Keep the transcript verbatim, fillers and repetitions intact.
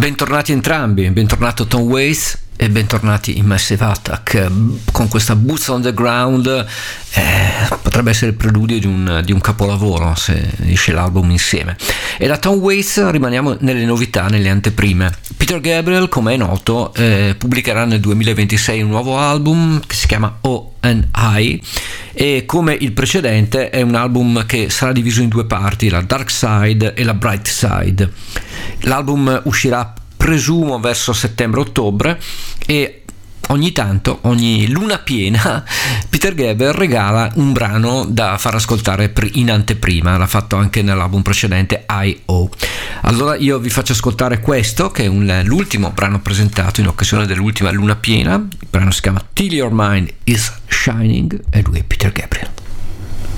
Bentornati entrambi, bentornato Tom Waits e bentornati in Massive Attack con questa Boots on the Ground. Eh, potrebbe essere il preludio di un, di un capolavoro se esce l'album insieme. E da Tom Waits rimaniamo nelle novità, nelle anteprime. Peter Gabriel, come è noto, eh, pubblicherà nel duemilaventisei un nuovo album che si chiama O and I, e come il precedente è un album che sarà diviso in due parti, la Dark Side e la Bright Side. L'album uscirà presumo verso settembre-ottobre e ogni tanto, ogni luna piena, Peter Gabriel regala un brano da far ascoltare in anteprima. L'ha fatto anche nell'album precedente I O. Allora io vi faccio ascoltare questo, che è un, l'ultimo brano presentato in occasione dell'ultima luna piena. Il brano si chiama Till Your Mind Is Shining e lui è Peter Gabriel.